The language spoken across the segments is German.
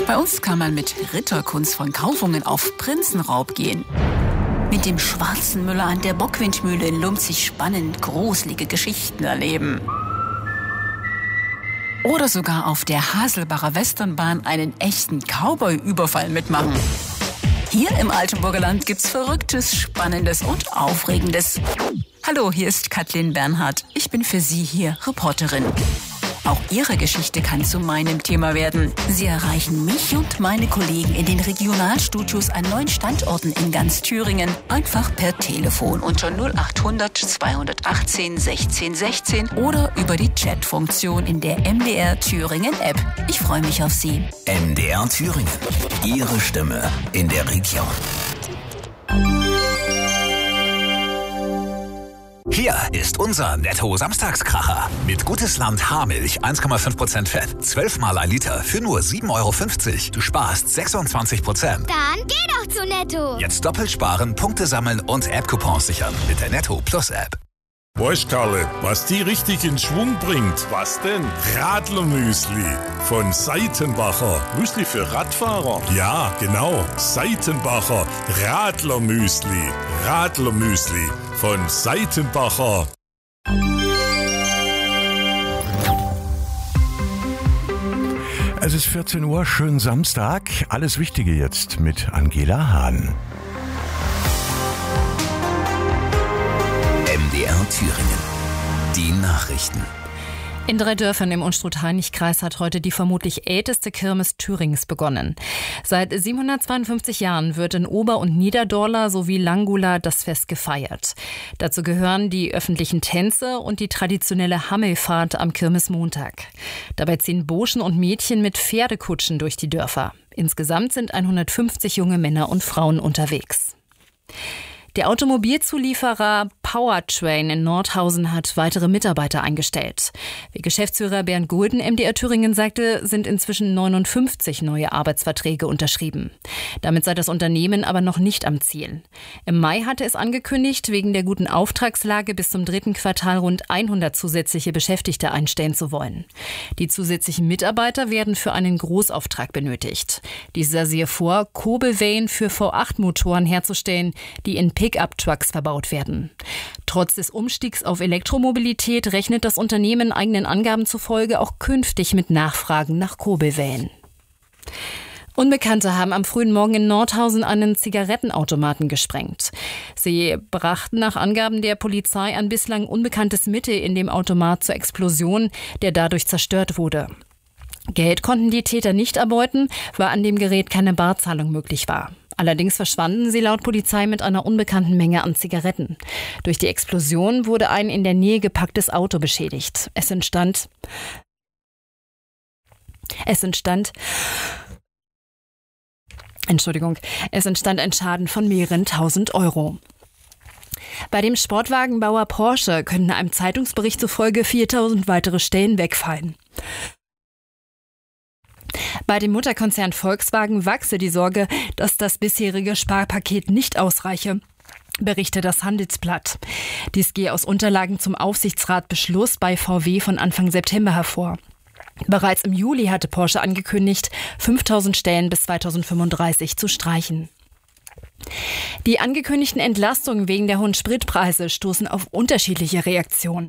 Bei uns kann man mit Ritterkunst von Kaufungen auf Prinzenraub gehen. Mit dem schwarzen Müller an der Bockwindmühle in Lumpzig spannend gruselige Geschichten erleben. Oder sogar auf der Haselbacher Westernbahn einen echten Cowboy-Überfall mitmachen. Hier im Altenburger Land gibt's Verrücktes, Spannendes und Aufregendes. Hallo, hier ist Kathleen Bernhardt. Ich bin für Sie hier Reporterin. Auch Ihre Geschichte kann zu meinem Thema werden. Sie erreichen mich und meine Kollegen in den Regionalstudios an 9 Standorten in ganz Thüringen. Einfach per Telefon unter 0800 218 16 16 oder über die Chatfunktion in der MDR Thüringen App. Ich freue mich auf Sie. MDR Thüringen. Ihre Stimme in der Region. Hier ist unser Netto-Samstagskracher. Mit Gutes Land Haarmilch 1,5% Fett. 12 mal ein Liter für nur 7,50 €. Du sparst 26%. Dann geh doch zu Netto. Jetzt doppelt sparen, Punkte sammeln und App-Coupons sichern mit der Netto Plus App. Weißt Karle, was die richtig in Schwung bringt? Was denn? Radlermüsli von Seitenbacher. Müsli für Radfahrer? Ja, genau. Seitenbacher Radlermüsli. Radlermüsli von Seitenbacher. Es ist 14 Uhr, schönen Samstag. Alles Wichtige jetzt mit Angela Hahn. MDR Thüringen. Die Nachrichten. In 3 Dörfern im Unstrut-Hainich-Kreis hat heute die vermutlich älteste Kirmes Thürings begonnen. Seit 752 Jahren wird in Ober- und Niederdorla sowie Langula das Fest gefeiert. Dazu gehören die öffentlichen Tänze und die traditionelle Hammelfahrt am Kirmesmontag. Dabei ziehen Burschen und Mädchen mit Pferdekutschen durch die Dörfer. Insgesamt sind 150 junge Männer und Frauen unterwegs. Der Automobilzulieferer Powertrain in Nordhausen hat weitere Mitarbeiter eingestellt. Wie Geschäftsführer Bernd Gulden MDR Thüringen sagte, sind inzwischen 59 neue Arbeitsverträge unterschrieben. Damit sei das Unternehmen aber noch nicht am Ziel. Im Mai hatte es angekündigt, wegen der guten Auftragslage bis zum 3. Quartal rund 100 zusätzliche Beschäftigte einstellen zu wollen. Die zusätzlichen Mitarbeiter werden für einen Großauftrag benötigt. Dieser sehe vor, Kurbelwellen für V8-Motoren herzustellen, die in Pickup-Trucks verbaut werden. Trotz des Umstiegs auf Elektromobilität rechnet das Unternehmen eigenen Angaben zufolge auch künftig mit Nachfragen nach Kurbelwellen. Unbekannte haben am frühen Morgen in Nordhausen einen Zigarettenautomaten gesprengt. Sie brachten nach Angaben der Polizei ein bislang unbekanntes Mittel in dem Automat zur Explosion, der dadurch zerstört wurde. Geld konnten die Täter nicht erbeuten, weil an dem Gerät keine Barzahlung möglich war. Allerdings verschwanden sie laut Polizei mit einer unbekannten Menge an Zigaretten. Durch die Explosion wurde ein in der Nähe geparktes Auto beschädigt. Es entstand ein Schaden von mehreren tausend Euro. Bei dem Sportwagenbauer Porsche könnten einem Zeitungsbericht zufolge 4.000 weitere Stellen wegfallen. Bei dem Mutterkonzern Volkswagen wachse die Sorge, dass das bisherige Sparpaket nicht ausreiche, berichtet das Handelsblatt. Dies gehe aus Unterlagen zum Aufsichtsratbeschluss bei VW von Anfang September hervor. Bereits im Juli hatte Porsche angekündigt, 5.000 Stellen bis 2035 zu streichen. Die angekündigten Entlastungen wegen der hohen Spritpreise stoßen auf unterschiedliche Reaktionen.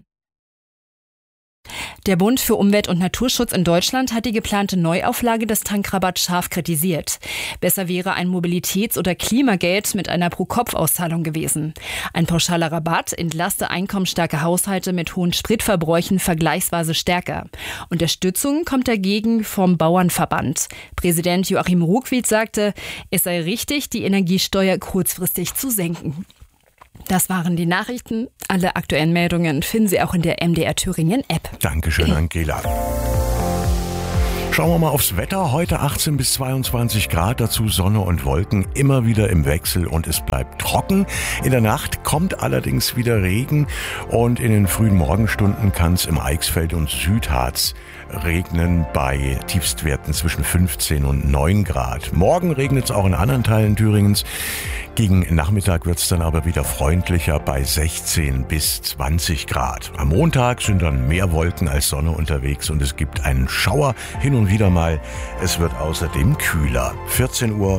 Der Bund für Umwelt und Naturschutz in Deutschland hat die geplante Neuauflage des Tankrabatts scharf kritisiert. Besser wäre ein Mobilitäts- oder Klimageld mit einer Pro-Kopf-Auszahlung gewesen. Ein pauschaler Rabatt entlaste einkommensstarke Haushalte mit hohen Spritverbräuchen vergleichsweise stärker. Unterstützung kommt dagegen vom Bauernverband. Präsident Joachim Ruckwied sagte, es sei richtig, die Energiesteuer kurzfristig zu senken. Das waren die Nachrichten. Alle aktuellen Meldungen finden Sie auch in der MDR Thüringen App. Dankeschön, Angela. Schauen wir mal aufs Wetter. Heute 18 bis 22 Grad, dazu Sonne und Wolken, immer wieder im Wechsel und es bleibt trocken. In der Nacht kommt allerdings wieder Regen und in den frühen Morgenstunden kann es im Eichsfeld und Südharz regnen bei Tiefstwerten zwischen 15 und 9 Grad. Morgen regnet es auch in anderen Teilen Thüringens. Gegen Nachmittag wird es dann aber wieder freundlicher bei 16 bis 20 Grad. Am Montag sind dann mehr Wolken als Sonne unterwegs und es gibt einen Schauer hin und wieder mal. Es wird außerdem kühler. 14:03 Uhr.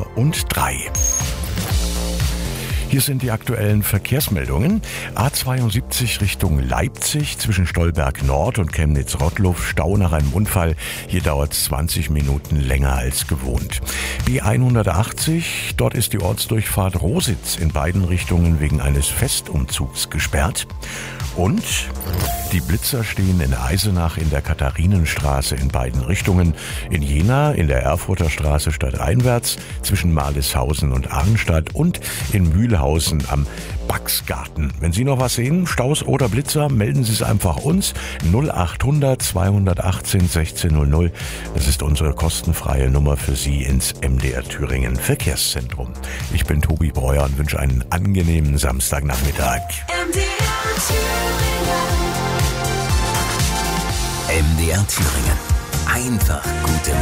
Hier sind die aktuellen Verkehrsmeldungen. A72 Richtung Leipzig zwischen Stolberg Nord und Chemnitz-Rottluff. Stau nach einem Unfall. Hier dauert es 20 Minuten länger als gewohnt. B180, dort ist die Ortsdurchfahrt Rositz in beiden Richtungen wegen eines Festumzugs gesperrt. Und die Blitzer stehen in Eisenach in der Katharinenstraße in beiden Richtungen. In Jena in der Erfurter Straße stadteinwärts zwischen Malishausen und Arnstadt und in Mühlhausen am Baxgarten. Wenn Sie noch was sehen, Staus oder Blitzer, melden Sie es einfach uns. 0800 218 1600. Das ist unsere kostenfreie Nummer für Sie ins MDR Thüringen Verkehrszentrum. Ich bin Tobi Breuer und wünsche einen angenehmen Samstagnachmittag. MDR Thüringen. Einfach gute